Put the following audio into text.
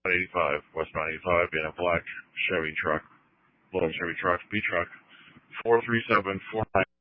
westbound 85 in a black Chevy truck, little Chevy truck, B truck, 43749.